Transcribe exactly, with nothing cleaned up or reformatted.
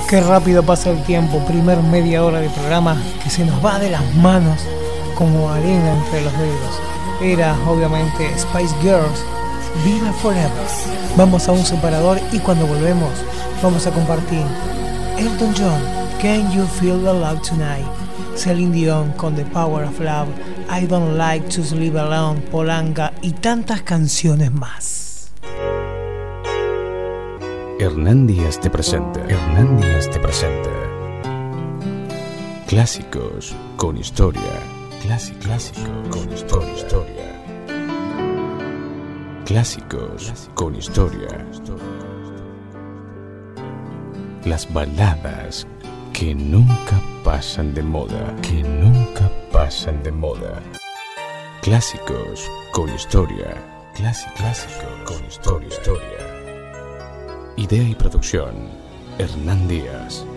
Qué rápido pasa el tiempo, primer media hora de programa que se nos va de las manos como arena entre los dedos. Era obviamente Spice Girls, Viva Forever. Vamos a un separador y cuando volvemos vamos a compartir Elton John, Can You Feel the Love Tonight, Celine Dion con The Power of Love, I Don't Like to Sleep Alone, Polanga y tantas canciones más. Hernán Díaz te presenta. Hernán Díaz te presenta. Clásicos con historia. Clásico, clásico con historia. historia. Clásicos con historia. Las baladas que nunca pasan de moda. Que nunca pasan de moda. Clásicos con historia. Clásico, clásico con historia. historia. Idea y producción, Hernán Díaz.